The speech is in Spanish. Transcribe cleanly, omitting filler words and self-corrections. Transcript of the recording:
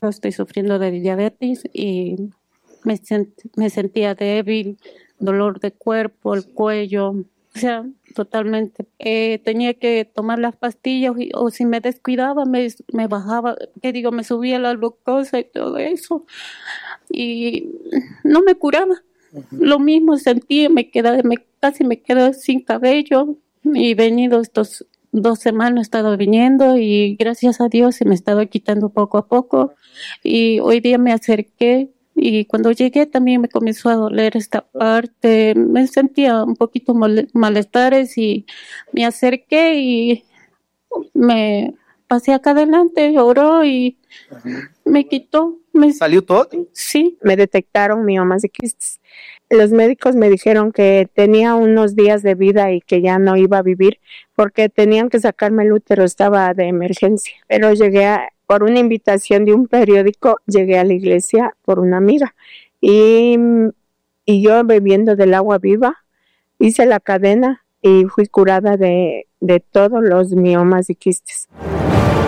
yo estoy sufriendo de diabetes y me sentía débil, dolor de cuerpo, el cuello, o sea, totalmente. Tenía que tomar las pastillas o si me descuidaba me bajaba, me subía la glucosa y todo eso y no me curaba. Lo mismo sentía, casi me quedé sin cabello y he venido estos 2 semanas, he estado viniendo y gracias a Dios se me estaba quitando poco a poco y hoy día me acerqué y cuando llegué también me comenzó a doler esta parte, me sentía un poquito malestares y me acerqué y me pasé acá adelante, oró y me quitó. ¿Salió todo? Sí. Me detectaron miomas y quistes. Los médicos me dijeron que tenía unos días de vida y que ya no iba a vivir porque tenían que sacarme el útero, estaba de emergencia. Pero por una invitación de un periódico, llegué a la iglesia por una amiga y yo bebiendo del agua viva, hice la cadena y fui curada de todos los miomas y quistes.